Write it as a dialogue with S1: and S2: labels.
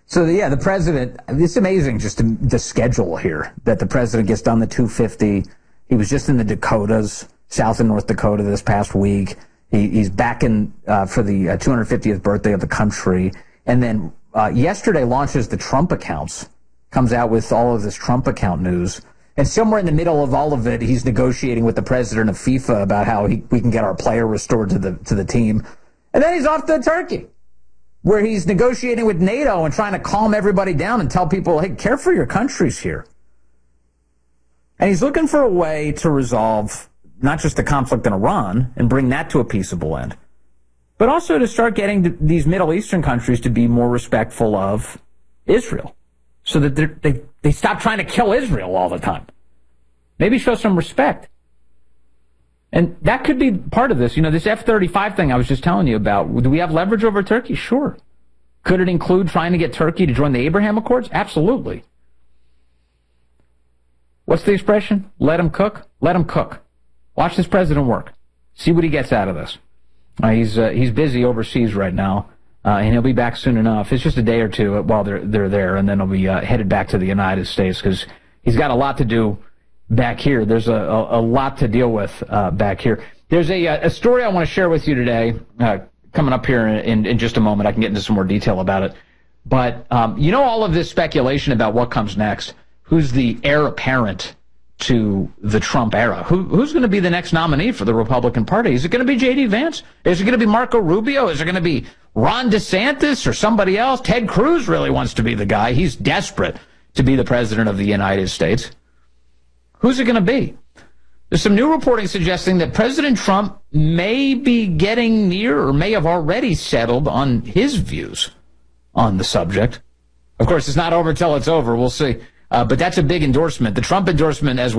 S1: So, yeah, the president, it's amazing just the schedule here, that the president gets done the 250. He was just in the Dakotas, South and North Dakota this past week. He's back in for the 250th birthday of the country. And then yesterday launches the Trump accounts, comes out with all of this Trump account news. And somewhere in the middle of all of it, he's negotiating with the president of FIFA about how we can get our player restored to the team. And then he's off to Turkey, where he's negotiating with NATO and trying to calm everybody down and tell people, hey, care for your countries here. And he's looking for a way to resolve not just the conflict in Iran and bring that to a peaceable end, but also to start getting these Middle Eastern countries to be more respectful of Israel so that they stop trying to kill Israel all the time. Maybe show some respect. And that could be part of this. You know, this F-35 thing I was just telling you about, do we have leverage over Turkey? Sure. Could it include trying to get Turkey to join the Abraham Accords? Absolutely. What's the expression? Let him cook? Let him cook. Watch this president work. See what he gets out of this. He's busy overseas right now, and he'll be back soon enough. It's just a day or two while they're there, and then he'll be headed back to the United States because he's got a lot to do back here. There's a lot to deal with back here. There's a story I want to share with you today coming up here in just a moment. I can get into some more detail about it. But you know, all of this speculation about what comes next, who's the heir apparent to the Trump era, who's going to be the next nominee for the Republican Party? Is it going to be J.D. Vance? Is it going to be Marco Rubio? Is it going to be Ron DeSantis or somebody else? Ted Cruz really wants to be the guy. He's desperate to be the president of the United States. Who's it going to be? There's some new reporting suggesting that President Trump may be getting near or may have already settled on his views on the subject. Of course, it's not over till it's over. We'll see. But that's a big endorsement. The Trump endorsement, as